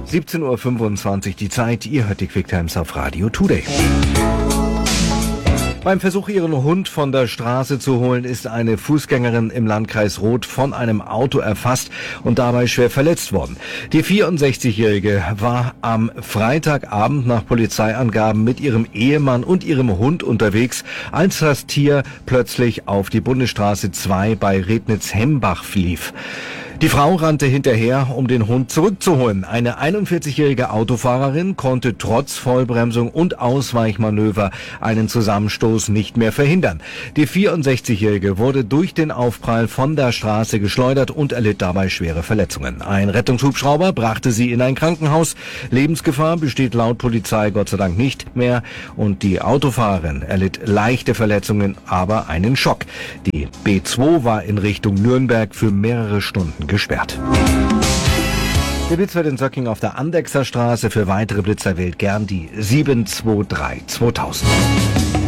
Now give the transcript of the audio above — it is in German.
17:25 Uhr die Zeit, ihr hört die Quick Times auf Radio Today. Beim Versuch, ihren Hund von der Straße zu holen, ist eine Fußgängerin im Landkreis Roth von einem Auto erfasst und dabei schwer verletzt worden. Die 64-Jährige war am Freitagabend nach Polizeiangaben mit ihrem Ehemann und ihrem Hund unterwegs, als das Tier plötzlich auf die Bundesstraße 2 bei Rednitz-Hembach lief. Die Frau rannte hinterher, um den Hund zurückzuholen. Eine 41-jährige Autofahrerin konnte trotz Vollbremsung und Ausweichmanöver einen Zusammenstoß nicht mehr verhindern. Die 64-jährige wurde durch den Aufprall von der Straße geschleudert und erlitt dabei schwere Verletzungen. Ein Rettungshubschrauber brachte sie in ein Krankenhaus. Lebensgefahr besteht laut Polizei Gott sei Dank nicht mehr und die Autofahrerin erlitt leichte Verletzungen, aber einen Schock. Die B2 war in Richtung Nürnberg für mehrere Stunden gesperrt. Der Blitz wird in Söcking auf der Andechser Straße. Für weitere Blitzer wählt gern die 723 2000.